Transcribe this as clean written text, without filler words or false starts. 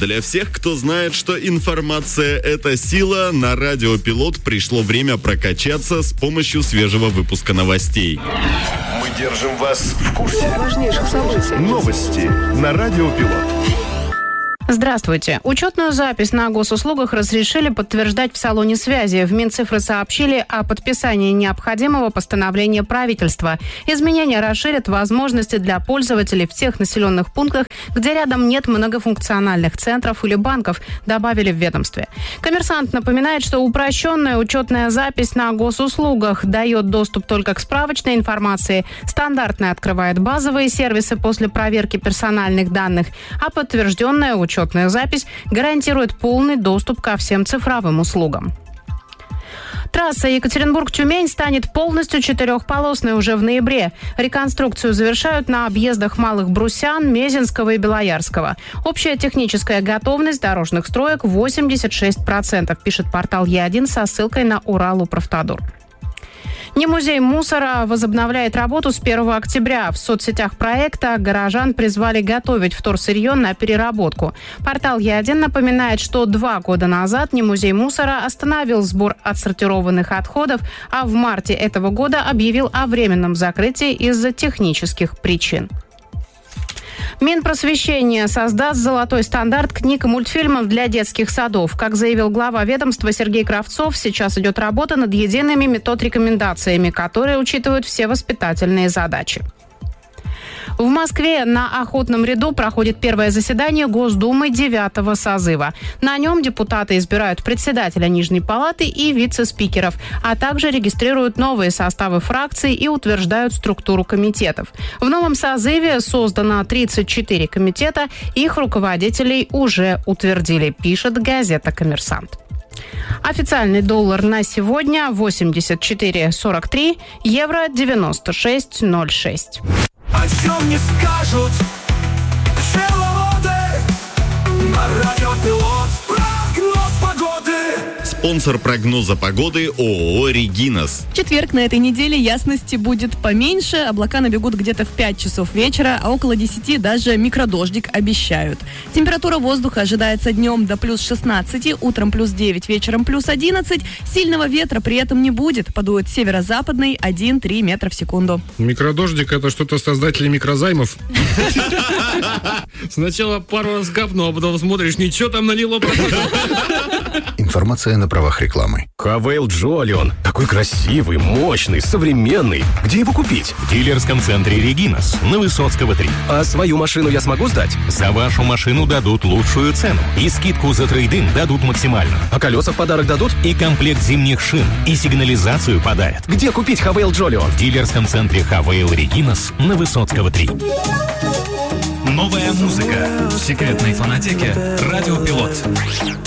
Для всех, кто знает, что информация – это сила, на Радио Пилот пришло время прокачаться с помощью свежего выпуска новостей. Мы держим вас в курсе важнейших событий. Новости на Радио Пилот. Здравствуйте. Учетную запись на госуслугах разрешили подтверждать в салоне связи. В Минцифры сообщили о подписании необходимого постановления правительства. Изменения расширят возможности для пользователей в тех населенных пунктах, где рядом нет многофункциональных центров или банков, добавили в ведомстве. Коммерсант напоминает, что упрощенная учетная запись на госуслугах дает доступ только к справочной информации, стандартная открывает базовые сервисы после проверки персональных данных, а подтвержденная учетная запись гарантирует полный доступ ко всем цифровым услугам. Трасса Екатеринбург-Тюмень станет полностью четырехполосной уже в ноябре. Реконструкцию завершают на объездах Малых Брусян, Мезенского и Белоярского. Общая техническая готовность дорожных строек 86%, пишет портал Е1 со ссылкой на Уралуправтодор. Немузей мусора возобновляет работу с 1 октября. В соцсетях проекта горожан призвали готовить вторсырье на переработку. Портал Е1 напоминает, что 2 года назад Немузей мусора остановил сбор отсортированных отходов, а в марте этого года объявил о временном закрытии из-за технических причин. Минпросвещение создаст золотой стандарт книг и мультфильмов для детских садов. Как заявил глава ведомства Сергей Кравцов, сейчас идет работа над едиными метод-рекомендациями, которые учитывают все воспитательные задачи. В Москве на Охотном ряду проходит первое заседание Госдумы 9-го созыва. На нем депутаты избирают председателя Нижней палаты и вице-спикеров, а также регистрируют новые составы фракций и утверждают структуру комитетов. В новом созыве создано 34 комитета, их руководителей уже утвердили, пишет газета «Коммерсант». Официальный доллар на сегодня 84,43, евро 96,06. О чем не скажут пчеловоды на Радио Пилот. Прогноз погоды. Спонсор прогноза погоды ООО «Регинас». В четверг на этой неделе ясности будет поменьше. Облака набегут где-то в 5 часов вечера, а около 10 даже микродождик обещают. Температура воздуха ожидается днем до плюс 16, утром плюс 9, вечером плюс 11. Сильного ветра при этом не будет. Подует северо-западный 1-3 метра в секунду. Микродождик — это что-то создатели микрозаймов. Сначала пару раз капнул, а потом смотришь, ничего там налило. Информация на правах рекламы. Хавейл Джолион. Такой красивый, мощный, современный. Где его купить? В дилерском центре «Регинас» на Высоцкого 3. А свою машину я смогу сдать? За вашу машину дадут лучшую цену. И скидку за трейд-ин дадут максимально. А колеса в подарок дадут? И комплект зимних шин. И сигнализацию подарят. Где купить Хавейл Джолион? В дилерском центре «Хавейл Регинас» на Высоцкого 3. Новая музыка в секретной фонотеке Радио Пилот.